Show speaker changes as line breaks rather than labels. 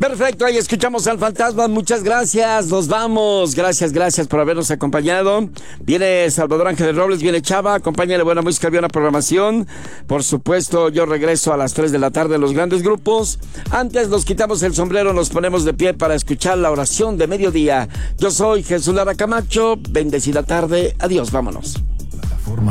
Perfecto, ahí escuchamos al fantasma. Muchas gracias, nos vamos. Gracias por habernos acompañado. Viene Salvador Ángel Robles, viene Chava. Acompáñale, buena música, buena programación. Por supuesto, yo regreso a las 3 de la tarde en los grandes grupos. Antes nos quitamos el sombrero, nos ponemos de pie para escuchar la oración de mediodía. Yo soy Jesús Lara Camacho. Bendecida tarde. Adiós, vámonos.